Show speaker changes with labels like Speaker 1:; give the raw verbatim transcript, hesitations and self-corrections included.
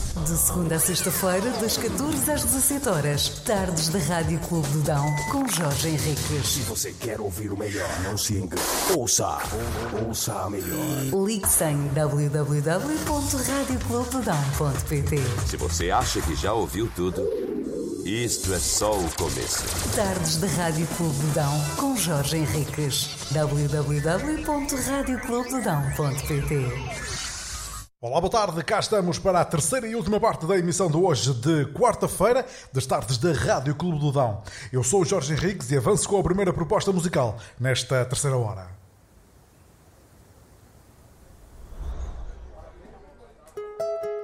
Speaker 1: De segunda a sexta-feira, das catorze às dezassete horas, tardes da Rádio Clube do Dão, com Jorge Henriques.
Speaker 2: Se você quer ouvir o melhor, não se engane. Ouça, ouça a melhor.
Speaker 1: Ligue-se em w w w ponto radio clube do dão ponto p t.
Speaker 3: Se você acha que já ouviu tudo, isto é só o começo.
Speaker 1: Tardes da Rádio Clube do Dão, com Jorge Henriques. w w w ponto radio clube do dão ponto p t.
Speaker 4: Olá, boa tarde. Cá estamos para a terceira e última parte da emissão de hoje, de quarta-feira, das tardes da Rádio Clube do Dão. Eu sou o Jorge Henriques e avanço com a primeira proposta musical nesta terceira hora.